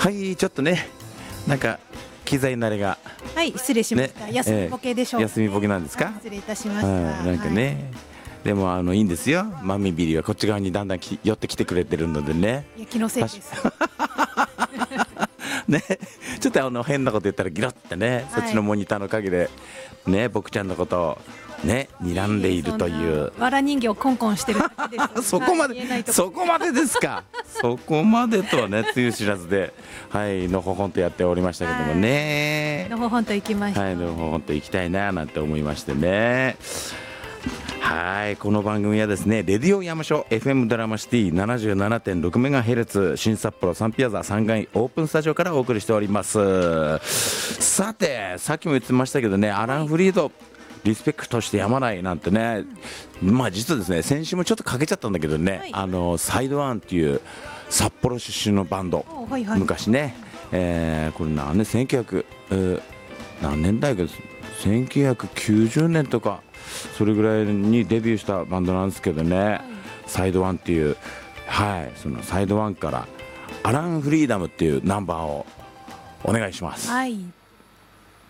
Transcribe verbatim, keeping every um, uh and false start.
はいちょっとねなんか機材慣れがはい失礼しました、 ね休みボケでしょうか、ね、 休みボケなんですか、 はい失礼いたしました、 うん、なんかね、はい、でもあのいいんですよ。マミビリはこっち側にだんだんき寄ってきてくれてるのでね。 いや気のせいですね、ちょっとあの変なこと言ったらギロってね、はい、そっちのモニターの陰でね僕ちゃんのことをね睨んでいるというわら人形をコンコンしてるだけですそこまでそこまでですかそこまでとはねつゆ知らずではいのほほんとやっておりましたけどもね、 のほほんと行きました、 はいのほほんと行きたいななんて思いましてね。はいこの番組はですねレディオ山椒 エフエム ドラマシティ ななじゅうななてんろくメガヘルツ 新札幌サンピアザさんがいオープンスタジオからお送りしております。さてさっきも言ってましたけどねアラン・フリードリスペクトしてやまないなんてね、まあ実はですね先週もちょっとかけちゃったんだけどね、はい、あのサイドワンっていう札幌出身のバンド、はいはい、昔ね、えー、これ何年せんきゅうひゃく、えー、何年代かせんきゅうひゃくきゅうじゅうねんとかそれぐらいにデビューしたバンドなんですけどね、はい、サイドワンっていう、はい、そのサイドワンからアラン・フリーダムっていうナンバーをお願いします。 はい。